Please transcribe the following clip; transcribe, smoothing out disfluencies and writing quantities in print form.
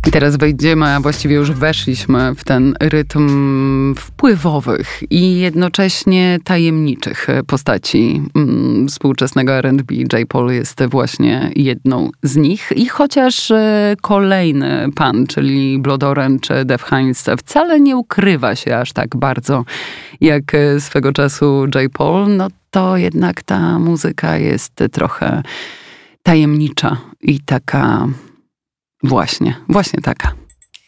I teraz wejdziemy, a właściwie już weszliśmy w ten rytm wpływowych i jednocześnie tajemniczych postaci współczesnego R&B. J. Paul jest właśnie jedną z nich. I chociaż kolejny pan, czyli Blood Orange, Def Hines, wcale nie ukrywa się aż tak bardzo jak swego czasu J. Paul, no to jednak ta muzyka jest trochę tajemnicza i taka właśnie taka.